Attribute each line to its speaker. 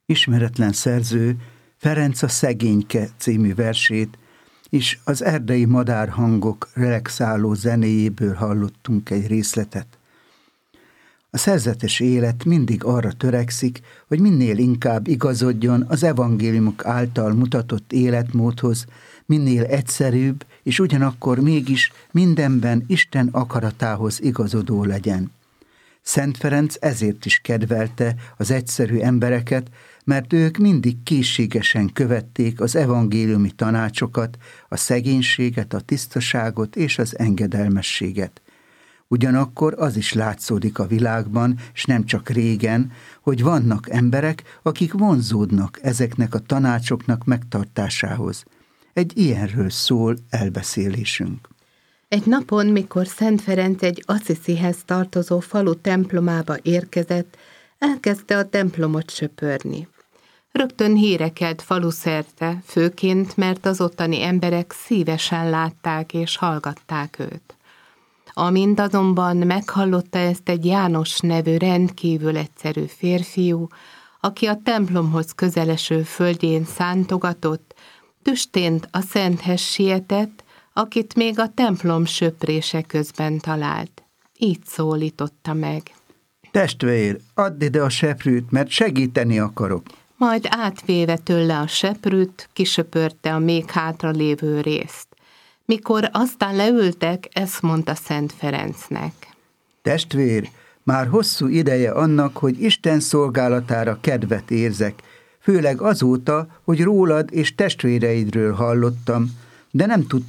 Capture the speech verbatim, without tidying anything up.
Speaker 1: Ismeretlen szerző Ferenc a Szegényke című versét, és az erdei madárhangok relaxáló zenéjéből hallottunk egy részletet. A szerzetes élet mindig arra törekszik, hogy minél inkább igazodjon az evangéliumok által mutatott életmódhoz, minél egyszerűbb, és ugyanakkor mégis mindenben Isten akaratához igazodó legyen. Szent Ferenc ezért is kedvelte az egyszerű embereket, mert ők mindig készségesen követték az evangéliumi tanácsokat, a szegénységet, a tisztaságot és az engedelmességet. Ugyanakkor az is látszódik a világban, és nem csak régen, hogy vannak emberek, akik vonzódnak ezeknek a tanácsoknak megtartásához. Egy ilyenről szól elbeszélésünk.
Speaker 2: Egy napon, mikor Szent Ferenc egy Assisihez tartozó falu templomába érkezett, elkezdte a templomot söpörni. Rögtön híre kelt faluszerte, főként, mert az ottani emberek szívesen látták és hallgatták őt. Amint azonban meghallotta ezt egy János nevű rendkívül egyszerű férfiú, aki a templomhoz közeleső földjén szántogatott, tüstént a Szenthez sietett, akit még a templom söprése közben talált. Így szólította meg.
Speaker 1: Testvér, add ide a seprűt, mert segíteni akarok.
Speaker 2: Majd átvéve tőle a seprűt, kisöpörte a még hátra lévő részt. Mikor aztán leültek, ezt mondta Szent Ferencnek.
Speaker 1: Testvér, már hosszú ideje annak, hogy Isten szolgálatára kedvet érzek, főleg azóta, hogy rólad és testvéreidről hallottam, de nem tudtam,